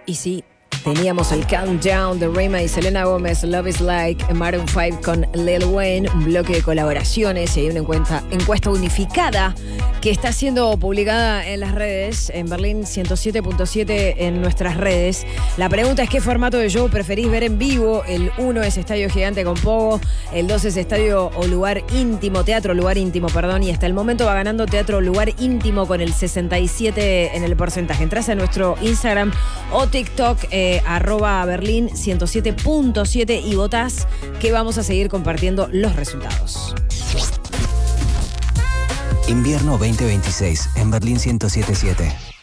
Y sí, teníamos el Countdown de Rema y Selena Gómez, Love is Like, Maroon 5 con Lil Wayne, un bloque de colaboraciones y hay una encuesta unificada que está siendo publicada en las redes, en Berlín 107.7 en nuestras redes. La pregunta es: ¿qué formato de show preferís ver en vivo? El 1 es estadio gigante con pogo, el 2 es estadio o lugar íntimo, teatro o lugar íntimo, perdón, y hasta el momento va ganando teatro o lugar íntimo con el 67 en el porcentaje. Entrás a nuestro Instagram o TikTok, @Berlín 107.7 y votás, que vamos a seguir compartiendo los resultados. Invierno 2026 en Berlín 107.7.